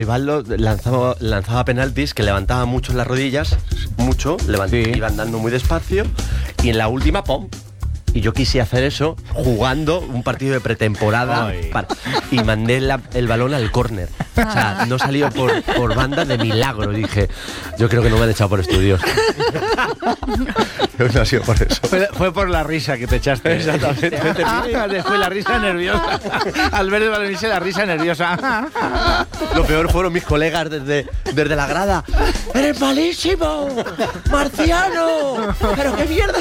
Rivaldo lanzaba penaltis que levantaba mucho las rodillas, iban dando muy despacio, y en la última, ¡pum! Y yo quise hacer eso jugando un partido de pretemporada y mandé el balón al córner. O sea, no salió por banda de milagro. Dije, yo creo que no me han echado por estudios. No ha sido por eso. Fue por la risa que te echaste. Exactamente. Después la risa nerviosa. Al ver el balón la risa nerviosa. Lo peor fueron mis colegas desde la grada. ¡Eres malísimo! ¡Marciano! ¡Pero qué mierda!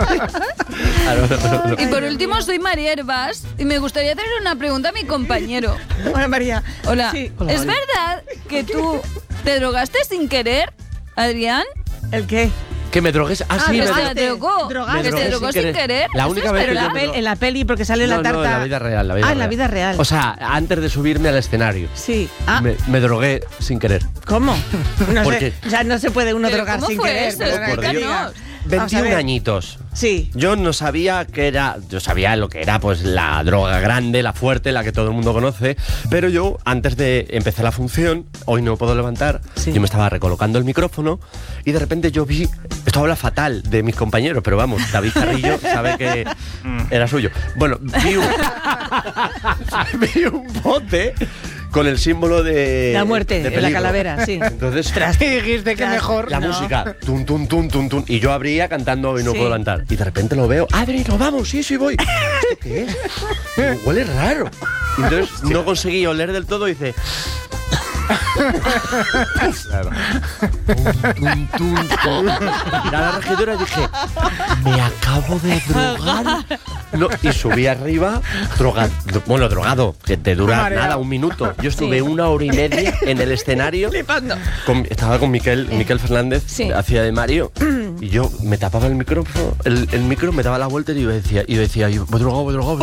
Y por último, soy María Hervás y me gustaría hacerle una pregunta a mi compañero. Hola, María. Hola. Sí. ¿Es verdad que tú te drogaste sin querer, Adrián? ¿El qué? Que me drogues. Que se drogó. Drogaste. Que se drogó sin querer. La única vez Pero que en la peli, porque sale la tarta. No, en la vida real. En la vida real. O sea, antes de subirme al escenario. Sí. Me drogué sin querer. ¿Cómo? No ¿Por sé, qué? o sea, no se puede uno ¿Pero drogar cómo sin fue querer. eso? Perdona que te Explícanos. diga. 21 añitos. Sí. Yo no sabía yo sabía lo que era pues la droga grande, la fuerte, la que todo el mundo conoce, pero yo antes de empezar la función, hoy no puedo levantar, yo me estaba recolocando el micrófono y de repente yo vi, esto habla fatal de mis compañeros, pero vamos, David Carrillo sabe que era suyo. Bueno, vi un bote con el símbolo de la muerte, de la peligro. Calavera, sí. Entonces, Y dijiste que mejor. la música, tun, tun, tun, tun, tun, y yo abría cantando y no puedo levantar. Y de repente lo veo, Adri, nos vamos, sí, voy. ¿Esto qué es? Digo, huele raro. Y entonces no conseguí oler del todo y dice... Claro. Tum, tum, tum. Miré a la regidora y dije, me acabo de drogar. No, y subí arriba, drogado, que te dura nada, un minuto. Yo estuve 1 hora y media en el escenario. Estaba con Miquel Fernández, hacía de Mario, y yo me tapaba el micrófono, el micro, me daba la vuelta y yo decía, voy drogado.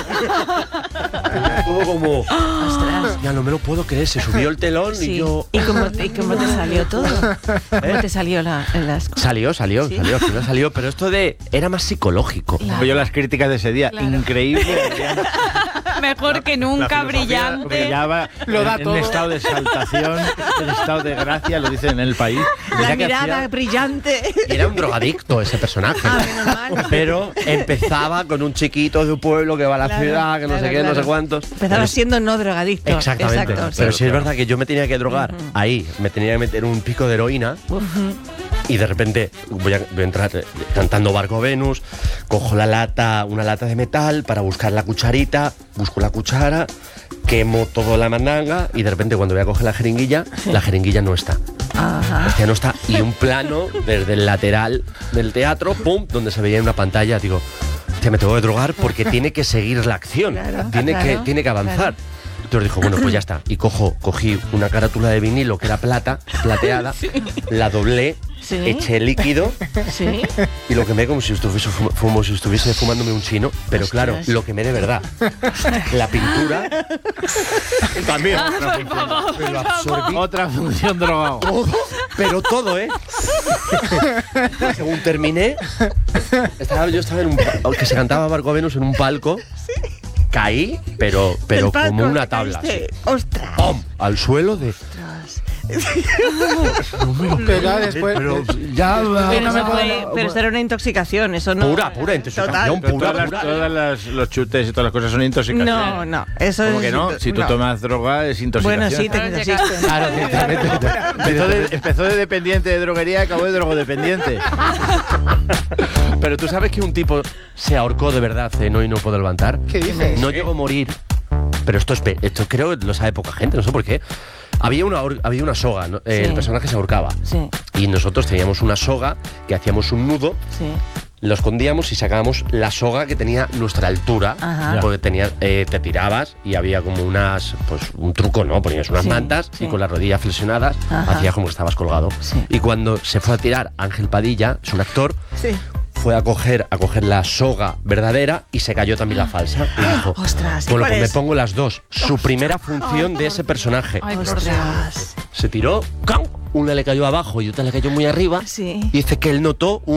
Todo como, ostras, ya no me lo puedo creer, se subió el telón y yo... ¿Y cómo te salió todo? ¿Cómo te salió las cosas? Salió, al final salió, pero esto era más psicológico. Claro. Yo las críticas de ese día, increíble. Mejor que nunca, brillante. Brillaba, Lo da en todo. estado de exaltación, en estado de gracia, lo dicen en el país. La mirada brillante. Y era un drogadicto ese personaje. Menos mal. Pero empezaba con un chiquito de un pueblo que va a la ciudad, que no sé qué, no sé cuántos. Empezaba siendo no drogadicto. Exactamente. Exacto, Pero sí. sí es verdad que yo me tenía que drogar ahí, me tenía que meter un pico de heroína. Y de repente voy a entrar cantando Barco Venus, cojo una lata de metal para buscar la cucharita, busco la cuchara, quemo toda la mandanga y de repente cuando voy a coger la jeringuilla no está. Ajá. Hostia, no está. Y un plano desde el lateral del teatro, pum, donde se veía en una pantalla, digo, hostia, me tengo que drogar porque tiene que seguir la acción, Claro, tiene que avanzar. Entonces dijo, bueno, pues ya está. Y cogí una carátula de vinilo que era plateada, la doblé, eché líquido y lo quemé como si estuviese fumándome un chino. Pero claro, lo quemé de verdad. La pintura también. Me lo absorbí. Otra función drogado. Pero todo, ¿eh? Según terminé, yo estaba en que se cantaba Barco Venus en un palco. Caí, pero como una tabla. Sí. ¡Ostras! ¡Pum! Al suelo de... Pero después, Pero esto era una intoxicación, eso no. Pura intoxicación, Total. todas los chutes y todas las cosas son intoxicaciones. No, eso ¿Cómo es. que no? Si tú tomas droga es intoxicación. Bueno, sí, te intoxicas. Claro, ciertamente. Empezó de dependiente de droguería y acabó de drogodependiente. Pero tú sabes que un tipo se ahorcó de verdad en Hoy no puedo levantar. ¿Qué dices? No llegó a morir. Pero esto creo que lo sabe poca gente, no sé por qué. Había una soga, ¿no? El personaje se ahorcaba. Sí. Y nosotros teníamos una soga que hacíamos un nudo, lo escondíamos y sacábamos la soga que tenía nuestra altura. Ajá. Porque te tirabas y había como un truco, ¿no? Ponías unas mantas y con las rodillas flexionadas hacías como que estabas colgado. Sí. Y cuando se fue a tirar Ángel Padilla, es un actor, fue a coger la soga verdadera y se cayó también la falsa. Y dijo, Ostras, bueno, ¿cuál pues me es? pongo las dos. Su primera función de ese personaje. Ay, por Ostras. Se tiró, ¡cam! Una le cayó abajo y otra le cayó muy arriba. Sí. Y dice que él notó